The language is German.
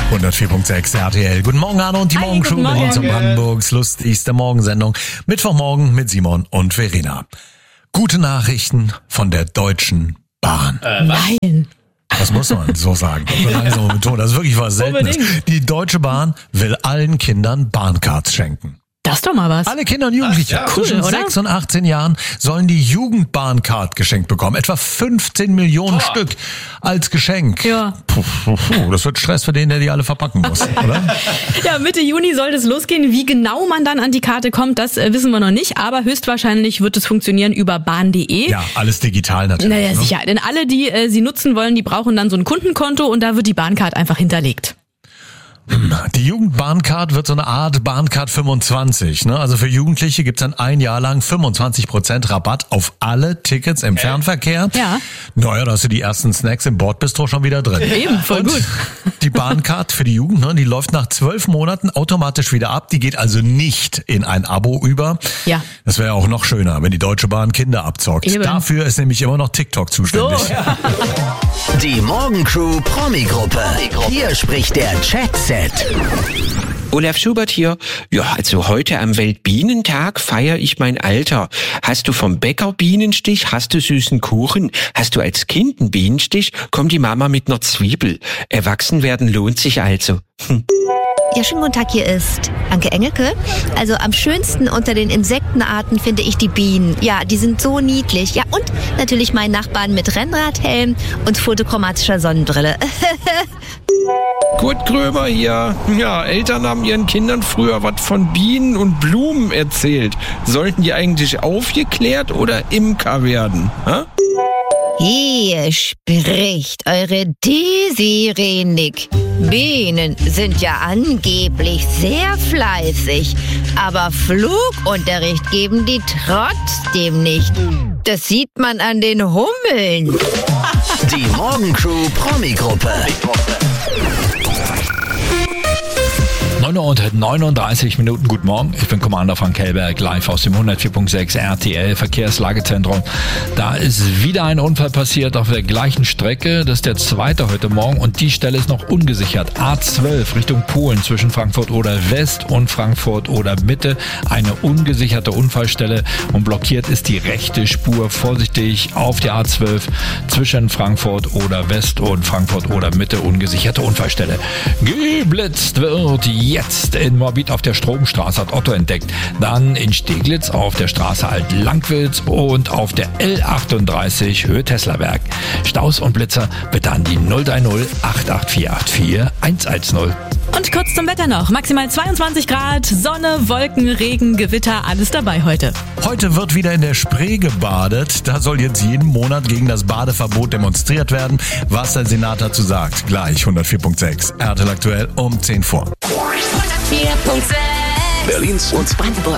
104.6 RTL. Guten Morgen, Arno und die Morgenshow bei uns in Brandenburgs lustigste Morgensendung. Mittwochmorgen mit Simon und Verena. Gute Nachrichten von der Deutschen Bahn. Nein. Das muss man so sagen. So langsam betonen. Das ist wirklich was Seltenes. Die Deutsche Bahn will allen Kindern Bahncards schenken. Das ist doch mal was. Alle Kinder und Jugendliche zwischen 6 und 18 Jahren sollen die Jugendbahncard geschenkt bekommen. Etwa 15 Millionen Stück als Geschenk. Ja. Das wird Stress für den, der die alle verpacken muss, oder? Ja, Mitte Juni soll es losgehen. Wie genau man dann an die Karte kommt, das wissen wir noch nicht. Aber höchstwahrscheinlich wird es funktionieren über bahn.de. Ja, alles digital natürlich. Naja, sicher. Denn alle, die sie nutzen wollen, die brauchen dann so ein Kundenkonto und da wird die Bahncard einfach hinterlegt. Die Jugendbahncard wird so eine Art Bahncard 25. Ne? Also für Jugendliche gibt's dann ein Jahr lang 25% Rabatt auf alle Tickets im Fernverkehr. Ja. Naja, da hast du die ersten Snacks im Bordbistro schon wieder drin. Eben, voll gut. Die Bahncard für die Jugend, ne, die läuft nach 12 Monaten automatisch wieder ab. Die geht also nicht in ein Abo über. Ja. Das wäre ja auch noch schöner, wenn die Deutsche Bahn Kinder abzockt. Eben. Dafür ist nämlich immer noch TikTok zuständig. So. Die Morgencrew Promi-Gruppe. Hier spricht der Chat-Set. Olaf Schubert hier. Ja, also heute am Weltbienentag feiere ich mein Alter. Hast du vom Bäcker Bienenstich? Hast du süßen Kuchen? Hast du als Kind einen Bienenstich? Kommt die Mama mit einer Zwiebel. Erwachsen werden lohnt sich also. Ja, schönen guten Tag, hier ist Anke Engelke. Also am schönsten unter den Insektenarten finde ich die Bienen. Ja, die sind so niedlich. Ja, und natürlich mein Nachbarn mit Rennradhelm und fotochromatischer Sonnenbrille. Kurt Gröber hier. Ja, Eltern haben ihren Kindern früher was von Bienen und Blumen erzählt. Sollten die eigentlich aufgeklärt oder Imker werden? Ha? Hier spricht eure Desiree Nick. Bienen sind ja angeblich sehr fleißig, aber Flugunterricht geben die trotzdem nicht. Das sieht man an den Hummeln. Die Morgencrew Promi-Gruppe. 9:39 Minuten. Guten Morgen, ich bin Commander Frank Kellberg, live aus dem 104.6 RTL Verkehrslagezentrum. Da ist wieder ein Unfall passiert auf der gleichen Strecke. Das ist der zweite heute Morgen und die Stelle ist noch ungesichert. A12 Richtung Polen zwischen Frankfurt oder West und Frankfurt oder Mitte. Eine ungesicherte Unfallstelle und blockiert ist die rechte Spur. Vorsichtig auf der A12 zwischen Frankfurt oder West und Frankfurt oder Mitte. Ungesicherte Unfallstelle. Geblitzt wird jetzt in Moabit auf der Stromstraße, hat Otto entdeckt. Dann in Steglitz auf der Straße Alt-Langwitz und auf der L38 Höhe Teslaberg. Staus und Blitzer bitte an die 030 88484 110. Und kurz zum Wetter noch. Maximal 22 Grad, Sonne, Wolken, Regen, Gewitter, alles dabei heute. Heute wird wieder in der Spree gebadet. Da soll jetzt jeden Monat gegen das Badeverbot demonstriert werden. Was der Senat dazu sagt, gleich 104.6. RTL aktuell um 10 vor. 104.6 Berlins und Brandenburgs.